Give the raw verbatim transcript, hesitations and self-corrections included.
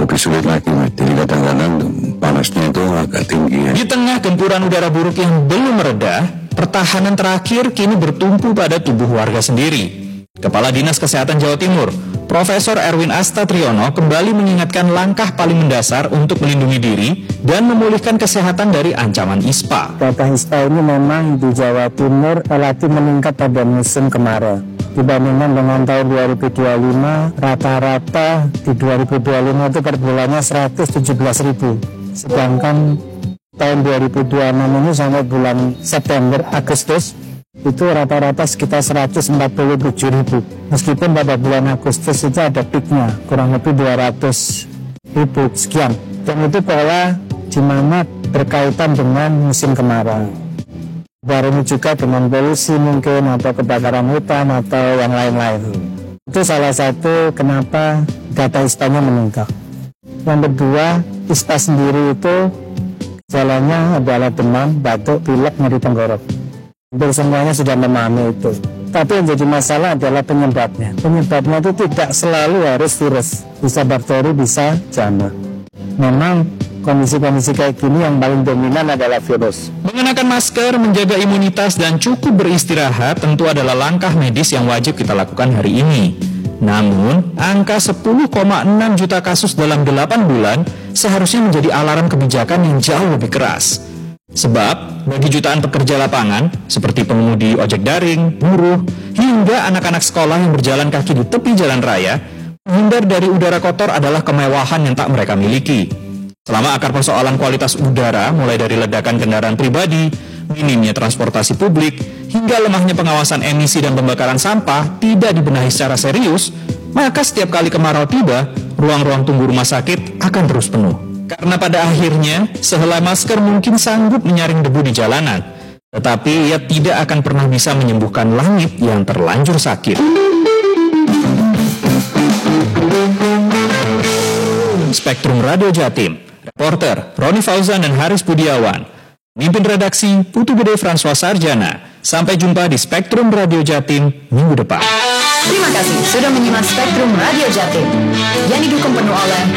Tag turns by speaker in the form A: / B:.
A: lebih sulit lagi, Mas. Jadi kadang-kadang panasnya itu agak tinggi. Ya.
B: Di tengah gempuran udara buruk yang belum mereda, pertahanan terakhir kini bertumpu pada tubuh warga sendiri. Kepala Dinas Kesehatan Jawa Timur, Profesor Erwin Astatriono kembali mengingatkan langkah paling mendasar untuk melindungi diri dan memulihkan kesehatan dari ancaman ispa.
C: Data ispa ini memang di Jawa Timur relatif meningkat pada musim kemarau. Dibandingkan dengan tahun dua ribu dua puluh lima, rata-rata di dua ribu dua puluh lima itu per bulannya seratus tujuh belas ribu. Sedangkan tahun dua ribu dua puluh enam ini sampai bulan September, Agustus, itu rata-rata sekitar seratus empat puluh tujuh ribu. Meskipun pada bulan Agustus itu ada peaknya, kurang lebih dua ratus ribu sekian. Dan itu pola di mana berkaitan dengan musim kemarau. Baru juga dengan polusi mungkin, atau kebakaran hutan, atau yang lain-lain. Itu salah satu kenapa data ispanya meningkat. Yang kedua, ispa sendiri itu gejalanya adalah demam, batuk, pilek, nyeri tenggorok. Hampir semuanya sudah memahami itu. Tapi yang jadi masalah adalah penyebabnya. Penyebabnya itu tidak selalu harus virus. Bisa bakteri, bisa jamur. Memang kondisi-kondisi kayak gini yang paling dominan adalah virus.
B: Mengenakan masker, menjaga imunitas, dan cukup beristirahat tentu adalah langkah medis yang wajib kita lakukan hari ini. Namun, angka sepuluh koma enam juta kasus dalam delapan bulan seharusnya menjadi alarm kebijakan yang jauh lebih keras. Sebab, bagi jutaan pekerja lapangan, seperti pengemudi ojek daring, buruh, hingga anak-anak sekolah yang berjalan kaki di tepi jalan raya, menghindar dari udara kotor adalah kemewahan yang tak mereka miliki. Selama akar persoalan kualitas udara, mulai dari ledakan kendaraan pribadi, minimnya transportasi publik, hingga lemahnya pengawasan emisi dan pembakaran sampah tidak dibenahi secara serius, maka setiap kali kemarau tiba, ruang-ruang tunggu rumah sakit akan terus penuh. Karena pada akhirnya, sehelai masker mungkin sanggup menyaring debu di jalanan, tetapi ia tidak akan pernah bisa menyembuhkan langit yang terlanjur sakit. Spektrum Radio Jatim, reporter Roni Fauzan dan Haris Budiawan, mimpin redaksi Putu Gede François Sarjana. Sampai jumpa di Spektrum Radio Jatim minggu depan.
D: Terima kasih sudah menyimak Spektrum Radio Jatim yang didukung penuh oleh